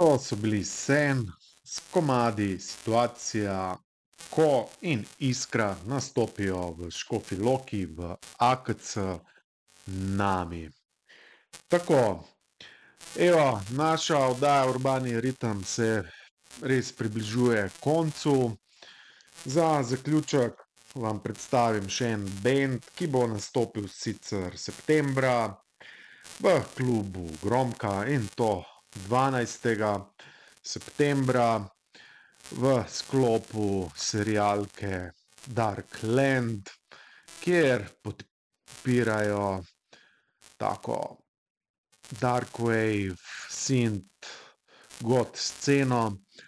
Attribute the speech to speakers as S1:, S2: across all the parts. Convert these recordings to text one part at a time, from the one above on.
S1: To so bili Sen s komadi Situacija, Ko in Iskra nastopijo v Škofji Loki v AKC Nami. Tako, evo, naša oddaja Urbani ritem se res približuje koncu. Za zaključek vam predstavim še en band, ki bo nastopil sicer septembra v klubu Gromka, in to 12. septembra v sklopu serialke Darkland, kjer podpirajo tako dark wave, synth, goth sceno.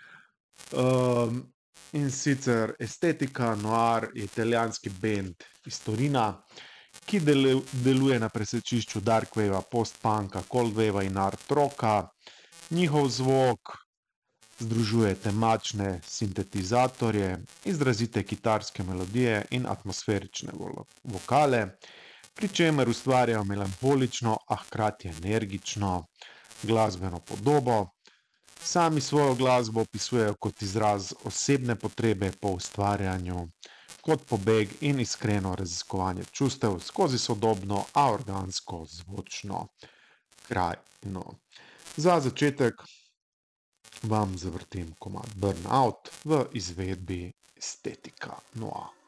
S1: In sicer Estetika Noir je italijanski band iz Torina, ki deluje na presečišču dark wavea, post-punka, cold wavea in art rocka. Njihov zvok združuje temačne sintetizatorje, izrazite kitarske melodije in atmosferične vokale, pri čemer ustvarjajo melanholično, a hkrati energično glasbeno podobo. Sami svojo glasbo opisujejo kot izraz osebne potrebe po ustvarjanju, kot pobeg in iskreno raziskovanje čustev skozi sodobno, a organsko zvočno krajino. Za začetek vam zavrtim komad Burnout v izvedbi Estetika Noir.